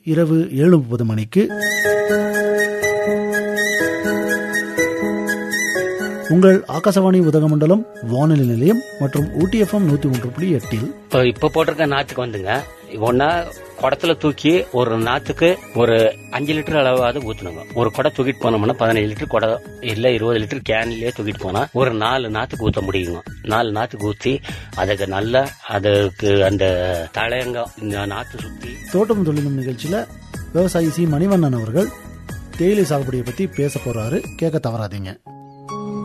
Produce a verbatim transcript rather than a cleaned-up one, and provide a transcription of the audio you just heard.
இரவு ஏழு முப்பது மணிக்கு. உங்கள் ஆகாசவாணி உதகமண்டலம் வானொலி நிலையம் மற்றும் ஊட்டி எஃப்எம் நூத்தி ஒன்று புள்ளி எட்டில் இப்ப இப்ப போட்டிருக்க நாத்துக்கு வந்துங்க ஒன்னா குடத்துல தூக்கி ஒரு நாத்துக்கு ஒரு அஞ்சு லிட்டர் அளவாவது ஊத்தணுங்க. ஒரு குடம் தூக்கிட்டு போனோம்னா பதினேழு லிட்டர் குடம் இல்ல இருபது லிட்டர் கேன்லயே தூக்கிட்டு போனா ஒரு நாலு நாத்துக்கு ஊத்த முடியுங்க. நாலு நாத்துக்கு ஊத்தி அதுக்கு நல்லா அதுக்கு அந்த தலையங்க இந்த நாத்து சுத்தி. தோட்டம் தொழிலும் நிகழ்ச்சியில விவசாயி சி மணிவண்ணன் அவர்கள் தேயிலை சாகுபடியை பத்தி பேச போறாரு. கேட்க தவறாதீங்க.